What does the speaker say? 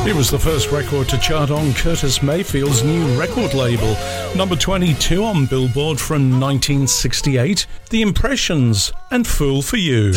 It was the first record to chart on Curtis Mayfield's new record label, number 22 on Billboard from 1968, The Impressions and Fool for You.